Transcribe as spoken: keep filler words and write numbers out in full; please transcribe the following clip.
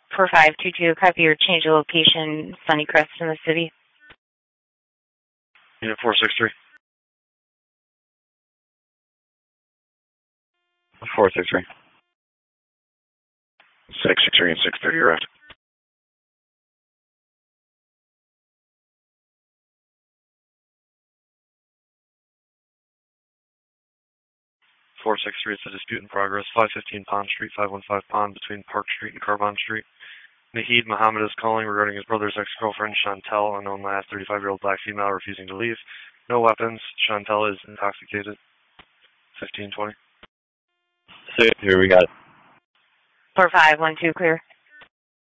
four five two two, copy your change of location, Sunnycrest in the city. Unit four six three. four six three. six six three and six thirty arrived. four six three, it's a dispute in progress. five fifteen Pond Street, five one five Pond, between Park Street and Carbon Street. Nahid Muhammad is calling regarding his brother's ex-girlfriend, Chantel, unknown last, thirty-five-year-old black female, refusing to leave. No weapons. Chantel is intoxicated. fifteen twenty. Here we got it. four five one two, clear.